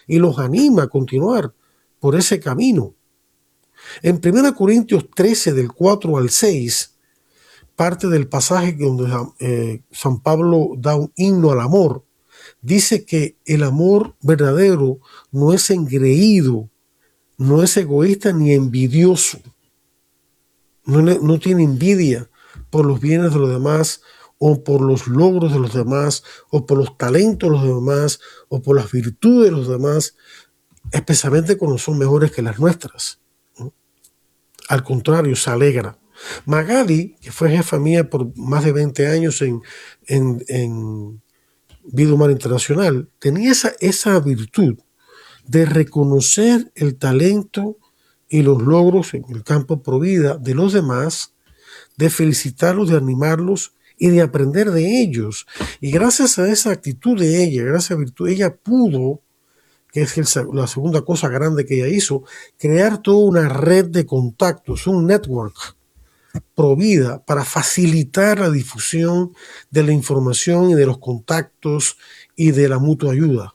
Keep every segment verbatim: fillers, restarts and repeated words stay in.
y los anima a continuar por ese camino. En primera Corintios trece, del cuatro al seis, parte del pasaje donde eh, San Pablo da un himno al amor, dice que el amor verdadero no es engreído, no es egoísta ni envidioso. No, no tiene envidia por los bienes de los demás, o por los logros de los demás, o por los talentos de los demás, o por las virtudes de los demás, especialmente cuando son mejores que las nuestras. ¿No? Al contrario, se alegra. Magali, que fue jefa mía por más de veinte años en, en, en Vida Humana Internacional, tenía esa, esa virtud de reconocer el talento y los logros en el campo pro vida de los demás, de felicitarlos, de animarlos y de aprender de ellos. Y gracias a esa actitud de ella, gracias a esa virtud, ella pudo, que es el, la segunda cosa grande que ella hizo, crear toda una red de contactos, un network pro vida para facilitar la difusión de la información y de los contactos y de la mutua ayuda.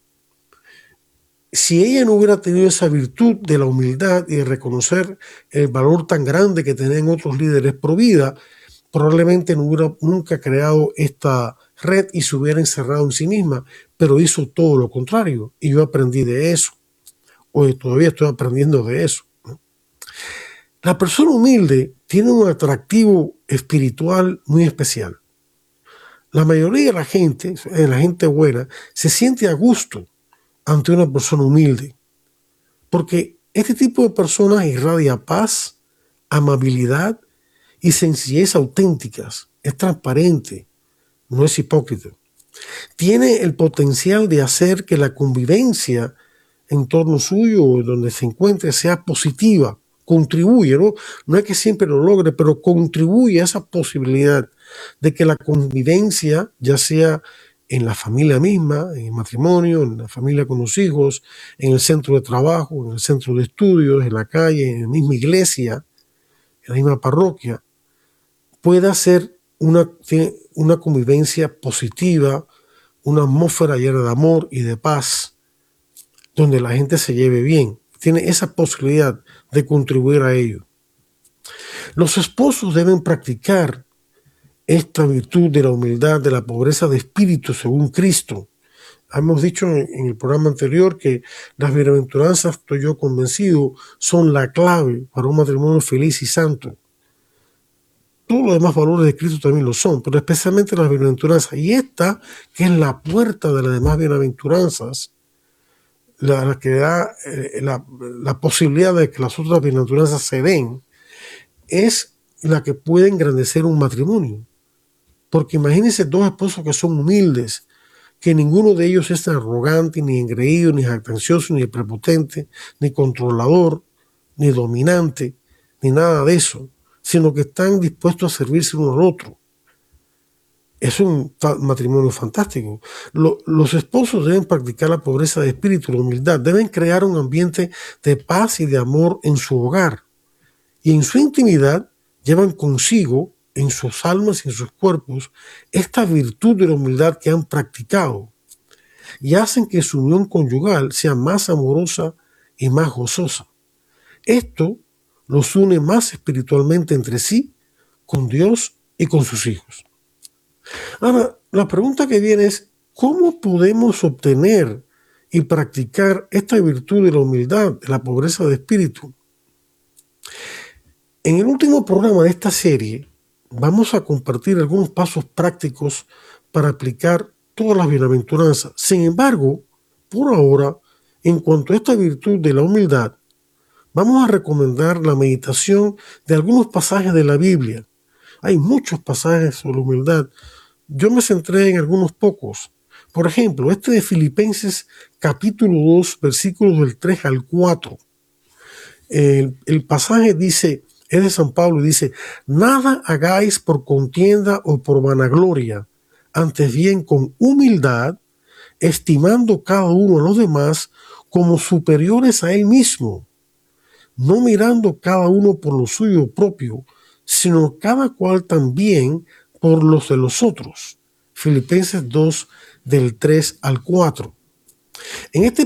Si ella no hubiera tenido esa virtud de la humildad y de reconocer el valor tan grande que tenían otros líderes pro vida, probablemente no hubiera nunca creado esta red y se hubiera encerrado en sí misma, pero hizo todo lo contrario. Y yo aprendí de eso. Hoy todavía estoy aprendiendo de eso. ¿No? La persona humilde tiene un atractivo espiritual muy especial. La mayoría de la gente, la gente buena, se siente a gusto ante una persona humilde, porque este tipo de personas irradia paz, amabilidad y sencillez auténticas, es transparente, no es hipócrita. Tiene el potencial de hacer que la convivencia en torno suyo o donde se encuentre sea positiva, contribuye, ¿no? No es que siempre lo logre, pero contribuye a esa posibilidad de que la convivencia, ya sea en la familia misma, en el matrimonio, en la familia con los hijos, en el centro de trabajo, en el centro de estudios, en la calle, en la misma iglesia, en la misma parroquia, pueda ser una, una convivencia positiva, una atmósfera llena de amor y de paz, donde la gente se lleve bien. Tiene esa posibilidad de contribuir a ello. Los esposos deben practicar esta virtud de la humildad, de la pobreza de espíritu según Cristo. Hemos dicho en el programa anterior que las bienaventuranzas, estoy yo convencido, son la clave para un matrimonio feliz y santo. Todos los demás valores de Cristo también lo son, pero especialmente las bienaventuranzas. Y esta, que es la puerta de las demás bienaventuranzas, la, la que da eh, la, la posibilidad de que las otras bienaventuranzas se den, es la que puede engrandecer un matrimonio. Porque imagínense dos esposos que son humildes, que ninguno de ellos es arrogante, ni engreído, ni jactancioso, ni prepotente, ni controlador, ni dominante, ni nada de eso, sino que están dispuestos a servirse uno al otro. Es un matrimonio fantástico. Lo, los esposos deben practicar la pobreza de espíritu, la humildad, deben crear un ambiente de paz y de amor en su hogar. Y en su intimidad llevan consigo, en sus almas y en sus cuerpos, esta virtud de la humildad que han practicado y hacen que su unión conyugal sea más amorosa y más gozosa. Esto los une más espiritualmente entre sí, con Dios y con sus hijos. Ahora, la pregunta que viene es, ¿cómo podemos obtener y practicar esta virtud de la humildad, de la pobreza de espíritu? En el último programa de esta serie, vamos a compartir algunos pasos prácticos para aplicar todas las bienaventuranzas. Sin embargo, por ahora, en cuanto a esta virtud de la humildad, vamos a recomendar la meditación de algunos pasajes de la Biblia. Hay muchos pasajes sobre la humildad. Yo me centré en algunos pocos. Por ejemplo, este de Filipenses capítulo dos, versículos del tres al cuatro. El, el pasaje dice, es de San Pablo, y dice, nada hagáis por contienda o por vanagloria, antes bien con humildad, estimando cada uno a los demás como superiores a él mismo, no mirando cada uno por lo suyo propio, sino cada cual también por los de los otros. Filipenses dos, del tres al cuatro. En este